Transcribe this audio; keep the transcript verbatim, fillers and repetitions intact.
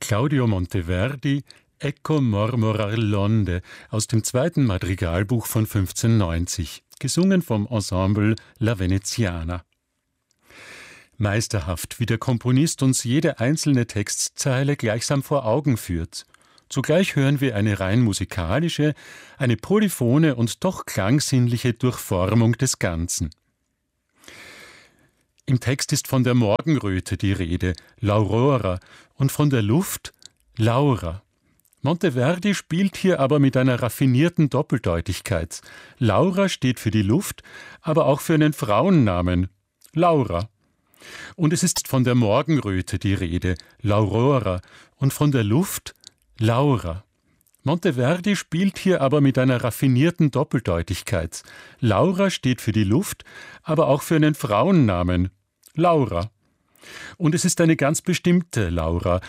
Claudio Monteverdi, Ecco mormorar l'onde aus dem zweiten Madrigalbuch von fünfzehnhundertneunzig, gesungen vom Ensemble La Veneziana. Meisterhaft, wie der Komponist uns jede einzelne Textzeile gleichsam vor Augen führt. Zugleich hören wir eine rein musikalische, eine polyphone und doch klangsinnliche Durchformung des Ganzen. Im Text ist von der Morgenröte die Rede, L'aurora, und von der Luft, Laura. Monteverdi spielt hier aber mit einer raffinierten Doppeldeutigkeit. Laura steht für die Luft, aber auch für einen Frauennamen, Laura. Und es ist von der Morgenröte die Rede, L'Aurora, und von der Luft, Laura. Monteverdi spielt hier aber mit einer raffinierten Doppeldeutigkeit. Laura steht für die Luft, aber auch für einen Frauennamen, Laura. Und es ist eine ganz bestimmte Laura,